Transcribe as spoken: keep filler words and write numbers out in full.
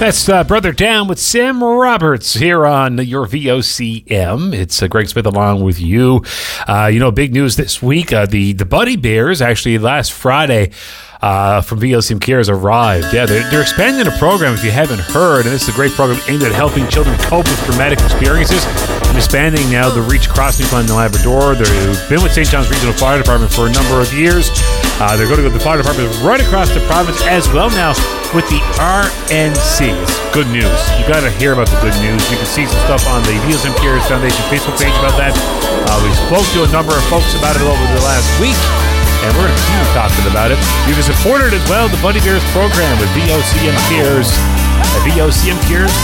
That's uh, Brother Down with Sam Roberts here on your V O C M. It's uh, Greg Smith along with you. Uh, you know, big news this week. Uh, the, the Buddy Bears, actually last Friday, uh, from V O C M Cares arrived. Yeah, they're, they're expanding a program, if you haven't heard, and this is a great program aimed at helping children cope with traumatic experiences. And expanding now the Reach Cross Newfoundland and Labrador. They've been with Saint John's Regional Fire Department for a number of years. Uh, they're going to go to the fire department right across the province as well now with the R N C. It's good news. You got to hear about the good news. You can see some stuff on the V O C M Cares Foundation Facebook page about that. Uh, we spoke to a number of folks about it over the last week, and we're going to continue talking about it. You can support it as well, the Buddy Bears program with V O C M Cares at V O C M Cares